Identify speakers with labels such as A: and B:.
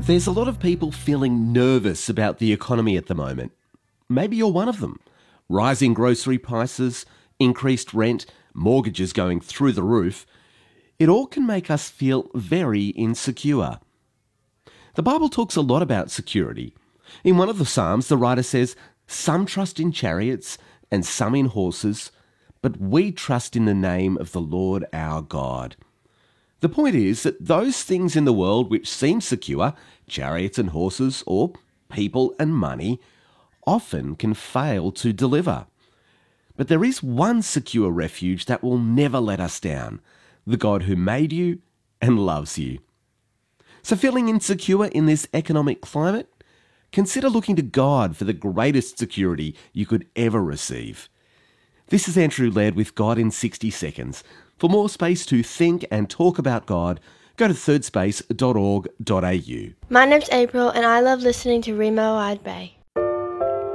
A: There's a lot of people feeling nervous about the economy at the moment. Maybe you're one of them. Rising grocery prices, increased rent, mortgages going through the roof. It all can make us feel very insecure. The Bible talks a lot about security. In one of the Psalms, the writer says, "Some trust in chariots and some in horses, but we trust in the name of the Lord our God." The point is that those things in the world which seem secure, chariots and horses, or people and money, often can fail to deliver. But there is one secure refuge that will never let us down: the God who made you and loves you. So feeling insecure in this economic climate? Consider looking to God for the greatest security you could ever receive. This is Andrew Laird with God in 60 Seconds. For more space to think and talk about God, go to thirdspace.org.au.
B: My name's April and I love listening to Remo Wide Bay.